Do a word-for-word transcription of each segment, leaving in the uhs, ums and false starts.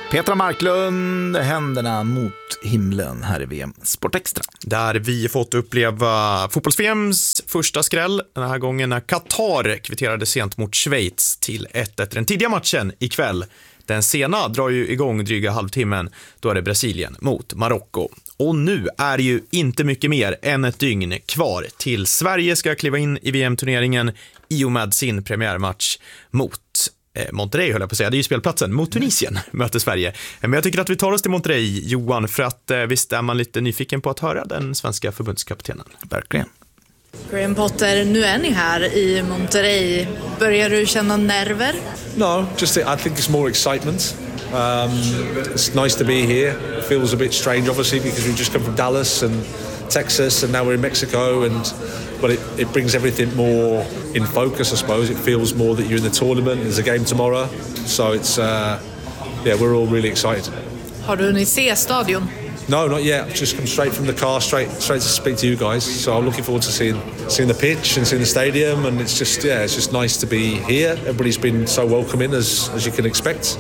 Petra Marklund, händerna mot himlen här i V M Sport Extra. Där vi fått uppleva fotbolls-V M:s första skräll. Den här gången när Qatar kvitterade sent mot Schweiz till ett ett. Den tidiga matchen ikväll. Den sena drar ju igång dryga halvtimmen. Då är det Brasilien mot Marocko. Och nu är ju inte mycket mer än ett dygn kvar till Sverige ska kliva in i V M-turneringen i och med sin premiärmatch mot eh, Monterrey, höll jag på att säga. Det är ju spelplatsen mot Tunisien möter Sverige. Men jag tycker att vi tar oss till Monterrey, Johan, för att eh, visst är man lite nyfiken på att höra den svenska förbundskaptenen. Verkligen. Graham Potter, nu är ni här i Monterrey. Börjar du känna nerver? No, just I think it's more excitement. Um, it's nice to be here. It feels a bit strange, obviously, because we've just come from Dallas and Texas, and now we're in Mexico. And but it, it brings everything more in focus, I suppose. It feels more that you're in the tournament. There's a game tomorrow, so it's uh, yeah, we're all really excited. Har du hunnit se stadion? No, not yet. I've just come straight from the car, straight straight to speak to you guys. So I'm looking forward to seeing seeing the pitch and seeing the stadium, and it's just yeah, it's just nice to be here. Everybody's been so welcoming as as you can expect.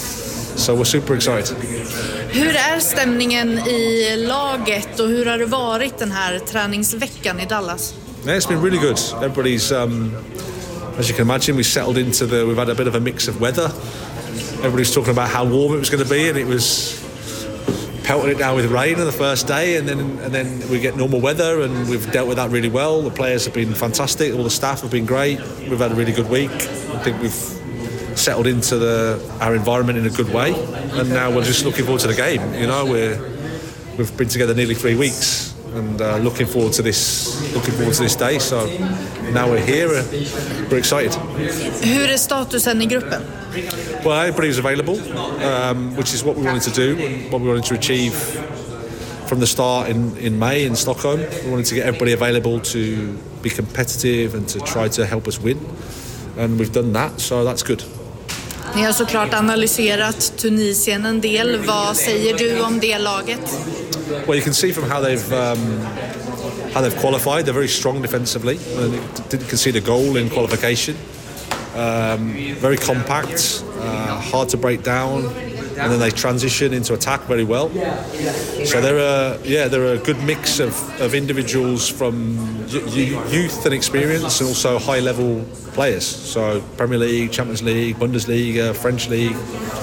So we're super excited. Hur är stämningen i laget och hur har det varit den här träningsveckan i Dallas? Yeah, it's been really good. Everybody's, um, as you can imagine, we settled into the. We've had a bit of a mix of weather. Everybody's talking about how warm it was going to be, and it was. Pelted it down with rain on the first day, and then and then we get normal weather, and we've dealt with that really well. The players have been fantastic. All the staff have been great. We've had a really good week. I think we've settled into the our environment in a good way, and now we're just looking forward to the game. You know, we're we've been together nearly three weeks, and uh, looking forward to this looking forward to this day. So now we're here. Uh, we're excited. Hur är statusen i gruppen? Well, everybody was available, um, which is what we wanted to do and what we wanted to achieve from the start in, in May in Stockholm. We wanted to get everybody available to be competitive and to try to help us win. And we've done that, so that's good. Ni har såklart analyserat Tunisien en del. Vad säger du om det laget? Well, you can see from how they've um, how they've qualified. They're very strong defensively. And didn't concede a goal in qualification. Um, very compact, uh, hard to break down, and then they transition into attack very well. So they're a yeah they're a good mix of, of individuals from youth and experience, and also high level players. So Premier League, Champions League, Bundesliga, French League.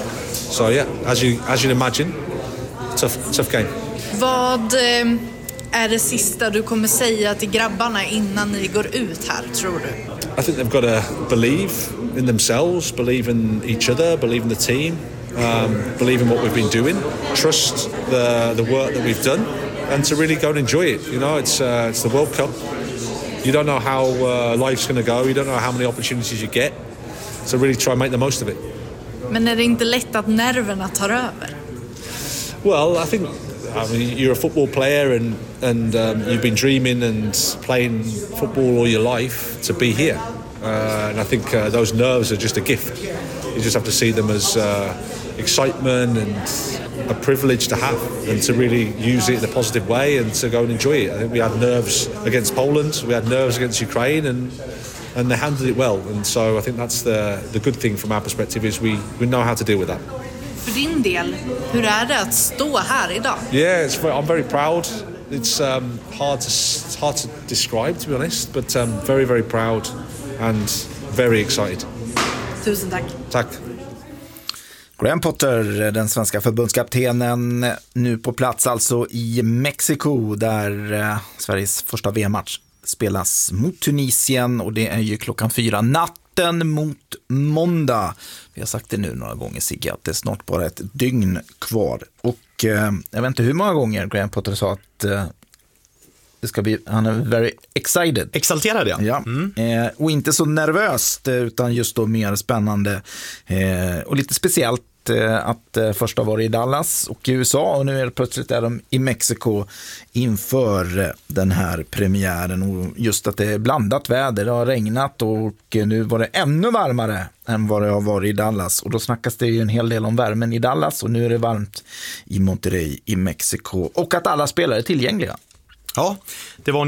So yeah, as you as you'd imagine, tough tough game. Vad är det sista du kommer säga till grabbarna innan ni går ut här, tror du? I think they've got to believe in themselves, believe in each other, believe in the team, um, believe in what we've been doing, trust the the work that we've done, and to really go and enjoy it. You know, it's uh, it's the World Cup. You don't know how uh, life's going to go. You don't know how many opportunities you get. So really try and make the most of it. Men är det inte lätt att nerverna tar över? Well, I think. I mean, you're a football player, and and um, you've been dreaming and playing football all your life to be here. Uh, and I think uh, those nerves are just a gift. You just have to see them as uh, excitement and a privilege to have, and to really use it in a positive way and to go and enjoy it. I think we had nerves against Poland, we had nerves against Ukraine, and and they handled it well. And so I think that's the the good thing from our perspective is we we know how to deal with that. För din del, hur är det att stå här idag? Yeah, it's very, I'm very proud. It's um, hard to hard to describe, to be honest, but um, very very proud and very excited. Tusen tack. Tack. Graham Potter, den svenska förbundskaptenen, nu på plats alltså i Mexiko där eh, Sveriges första V M-match spelas mot Tunisien, och det är ju klockan fyra natten mot måndag. Vi har sagt det nu några gånger, Sigge, att det är snart bara ett dygn kvar. Och eh, jag vet inte hur många gånger Graham Potter sa att eh, det ska bli, han är very excited. Exalterad, ja. Ja. Mm. Eh, och inte så nervöst, utan just då mer spännande eh, och lite speciellt eh, att eh, först har varit i Dallas och i U S A, och nu är det plötsligt är de i Mexiko inför eh, den här premiären, och just att det är blandat väder, det har regnat och nu var det ännu varmare än vad det har varit i Dallas, och då snackas det ju en hel del om värmen i Dallas, och nu är det varmt i Monterrey i Mexiko, och att alla spelare är tillgängliga. Ja, det var